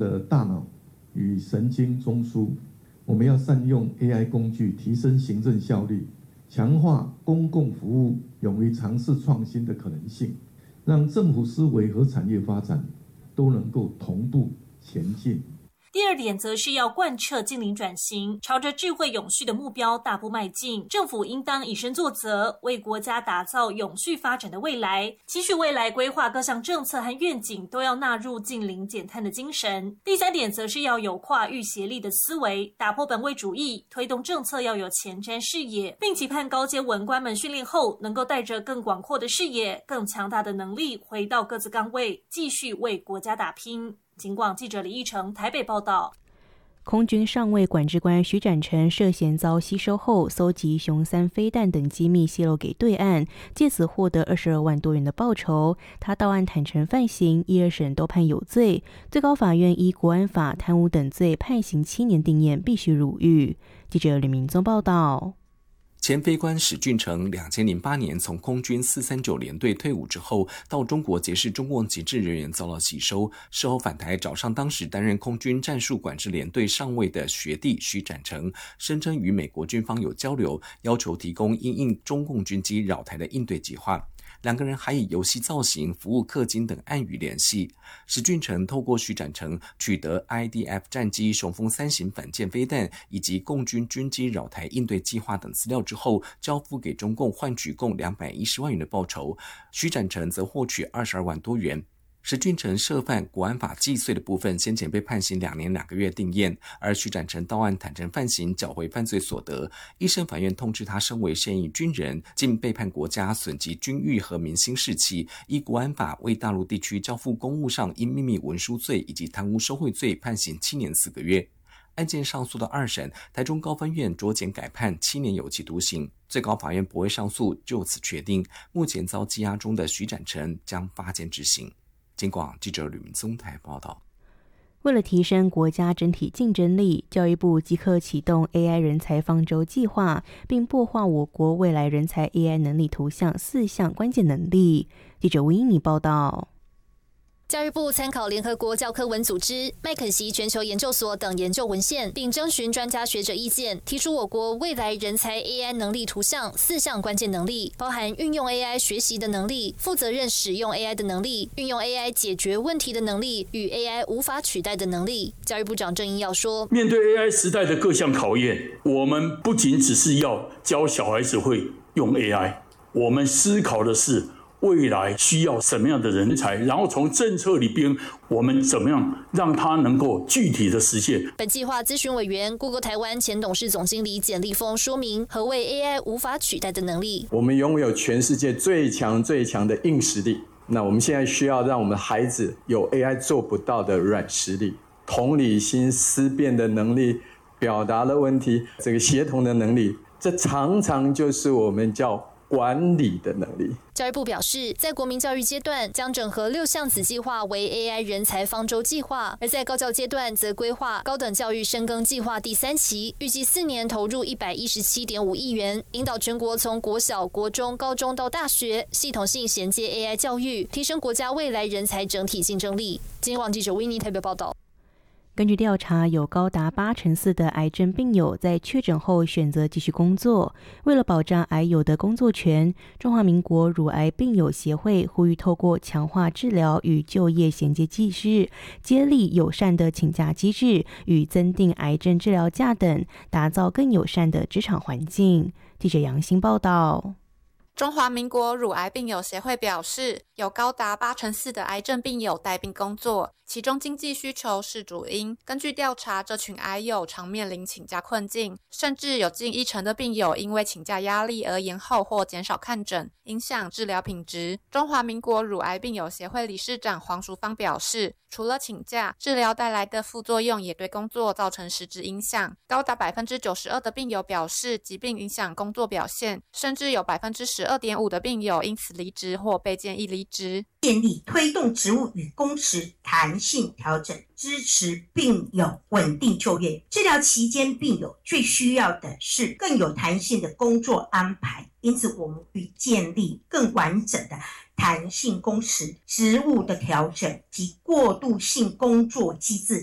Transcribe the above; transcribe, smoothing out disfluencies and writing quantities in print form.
的大脑与神经中枢。我们要善用 AI 工具，提升行政效率，强化公共服务，勇于尝试创新的可能性，让政府思维和产业发展都能够同步前进。 第二点则是要贯彻净零转型，朝着智慧永续的目标大步迈进。政府应当以身作则，为国家打造永续发展的未来。期许未来规划各项政策和愿景都要纳入净零减碳的精神。第三点则是要有跨域协力的思维，打破本位主义，推动政策要有前瞻视野，并期盼高阶文官们训练后能够带着更广阔的视野、更强大的能力回到各自岗位，继续为国家打拼。警广记者李义成台北报道。 空军上尉管制官徐展成涉嫌遭吸收后，搜集雄3飞弹等机密泄露给对岸，借此获得22万多元的报酬。他到案坦诚犯行，一二审都判有罪。最高法院依国安法贪污等罪判刑7年定谳，必须入狱。记者吕明宗报道。 前飞官史俊成2008年从空军439联队退伍之后，到中国结识中共籍制人员遭到吸收，事后返台找上当时担任空军战术管制联队上尉的学弟徐展成，声称与美国军方有交流，要求提供因应中共军机扰台的应对计划。两个人还以游戏造型、服务氪金等暗语联系。史俊成透过徐展成取得 IDF 战机雄风3型反舰飞弹以及共军军机扰台应对计划等资料之后，交付给中共，换取共210万元的报酬。徐展成则获取22万多元。史俊成涉犯国安法既遂的部分，先前被判刑2年2个月定谳，而徐展成到案坦诚犯行，缴回犯罪所得。一审法院通知他身为现役军人，竟背叛国家，损及军誉和民心士气，依国安法为大陆地区交付公务上因秘密文书罪以及贪污受贿罪判刑7年4个月。案件上诉到2审，台中高分院酌减改判7年有期徒刑，最高法院驳回上诉，就此确定，目前遭羁押中的徐展成将发监执行。警广记者吕明宗台报道。 为了提升国家整体竞争力，教育部即刻启动 AI 人才方舟计划，并擘画我国未来人才 AI 能力图像4项关键能力。记者吴英妮报道。 教育部参考联合国教科文组织、麦肯锡全球研究所等研究文献，并征询专家学者意见，提出我国未来人才 AI 能力图像4项关键能力，包含运用 AI 学习的能力、负责任使用 AI 的能力、运用 AI 解决问题的能力与 AI 无法取代的能力。教育部长郑英耀说， 面对 AI 时代的各项考验，我们不仅只是要教小孩子会用 AI， 我们思考的是未来需要什么样的人才，然后从政策里边我们怎么样让它能够具体的实现。 本计划咨询委员 Google 台湾前董事总经理简立峰说明何谓 AI 无法取代的能力。 我们拥有全世界最强的硬实力，那我们现在需要让我们孩子有 AI 做不到的软实力，同理心、思辨的能力、表达的问题、这个协同的能力，这常常就是我们叫管理的能力。 教育部表示，在国民教育阶段将整合6项子计划为 AI 人才方舟计划，而在高教阶段则规划高等教育深耕计划第3期，预计4年投入117.5亿元，引导全国从国小、国中、高中到大学，系统性衔接 AI 教育，提升国家未来人才整体竞争力。今日网记者维尼台北报道。 根据调查，有高达84%的癌症病友在确诊后选择继续工作。为了保障癌友的工作权，中华民国乳癌病友协会呼吁透过强化治疗与就业衔接机制，接力友善的请假机制与增订癌症治疗假等，打造更友善的职场环境。记者杨欣报道。 中华民国乳癌病友协会表示，有高达84%的癌症病友带病工作，其中经济需求是主因。根据调查，这群癌友常面临请假困境，甚至有近1成的病友因为请假压力而延后或减少看诊，影响治疗品质。中华民国乳癌病友协会理事长黄淑芳表示，除了请假，治疗带来的副作用也对工作造成实质影响。高达92%的病友表示，疾病影响工作表现，甚至有12.5%的病友因此离职或被建议离职。 建立推动职务与工时弹性调整，支持病友稳定就业。治疗期间，病友最需要的是更有弹性的工作安排，因此我们会建立更完整的弹性工时、职务的调整及过渡性工作机制。